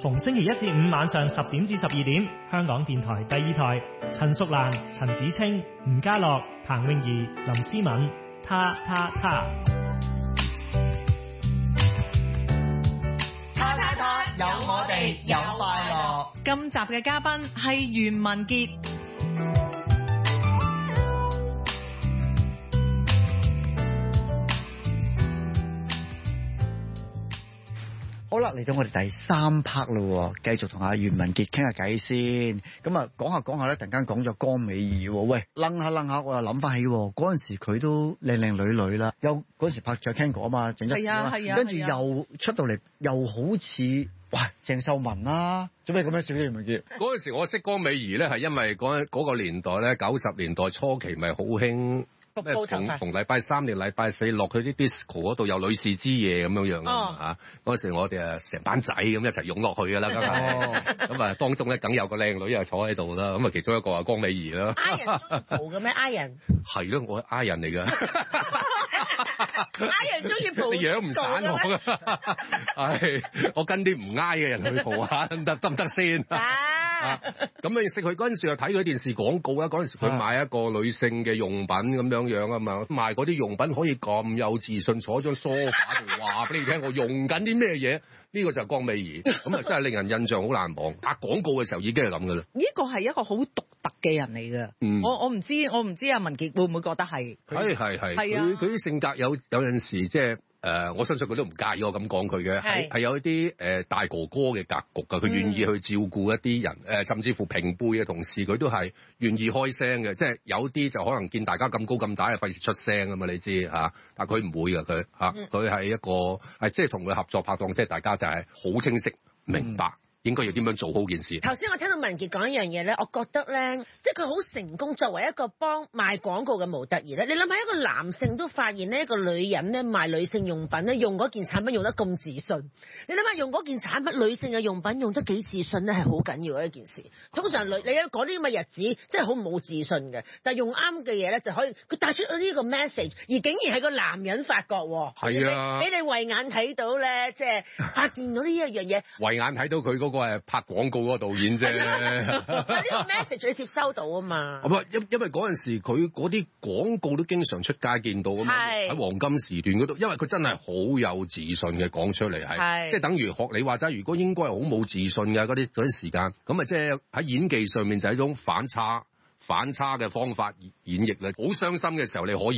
逢星期一至五晚上10點至12點，香港電台第2台，陳淑蘭、陳子清、吳家樂、彭詠儀、林思敏，他。 有我哋有快樂。 今集嘅嘉賓係袁文傑。 好啦，嚟到我哋第3 part 啦，繼續同阿袁文傑傾下偈先。咁啊，講下咧，突然間講咗江美儀喎。喂，諗下，我又諗翻起嗰陣時佢都靚女啦，又嗰陣時拍咗 Tango 啊嘛，整咗啊，跟住又出到嚟，又好似哇鄭秀文啦，做咩咁樣笑袁文傑？ 嗰陣時我識江美儀咧，係因為嗰個年代咧，90年代初期咪好興。逢禮拜3定禮拜4落去啲 disco 嗰度有女士之夜咁樣啊嗰陣時我哋成班仔咁一齊湧落去㗎啦，咁啊當中咧梗有個靚女又坐喺度啦，咁啊其中一個係江美儀啦。 I 人中意蒲嘅咩 ？I 人係咯，我係 I 人嚟㗎。 I 人中意蒲， 你樣唔散我㗎。係我跟啲唔 I 嘅人去蒲下，得唔得先？咁啊認識佢嗰陣時又睇佢電視廣告啦，嗰陣時佢買一個女性嘅用品咁樣啊嘛，賣嗰啲用品可以咁有自信坐喺張梳化度話俾你聽，我用緊啲咩嘢？呢個就係江美儀，咁啊真係令人印象好難忘。打廣告嘅時候已經係咁噶啦。 呢個係一個好獨特嘅人嚟㗎。我唔知阿文傑會唔會覺得係？係佢啲性格有陣時即係。我相信佢都唔介意我咁講佢嘅，係有一啲大哥哥嘅格局㗎，佢願意去照顧一啲人，甚至乎平輩嘅同事，佢都係願意開聲嘅，即係有啲就可能見大家咁高咁大，費事出聲啊嘛，你知嚇，但佢唔會㗎，佢係一個即係同佢合作拍檔，即係大家就係好清晰明白。應該要點樣做好件事？ 頭先我聽到文傑講一樣嘢咧，我覺得咧，即係佢好成功作為一個幫賣廣告嘅模特兒咧。你諗下，一個男性都發現呢一個女人咧賣女性用品咧，用嗰件產品用得咁自信。你諗下，用嗰件產品女性嘅用品用得幾自信咧，係好緊要嘅一件事。通常你有嗰啲咁嘅日子，即係好冇自信嘅，但係用啱嘅嘢咧就可以，佢帶出咗呢個 message， 而竟然係個男人發覺喎。係啊，俾你慧眼睇到咧，即係發現到呢一樣嘢。 慧眼睇到佢嗰個係拍廣告嗰個導演啫， 呢個 message 你接收到啊嘛。 因為嗰陣時佢嗰啲廣告都經常出街見到啊嘛，喺黃金時段嗰度，因為佢真係好有自信嘅講出嚟，係即係等於學你話齋，如果應該係好冇自信嘅嗰啲時間，咁啊即係喺演技上面就係一種反差嘅方法演繹啦。好傷心嘅時候你可以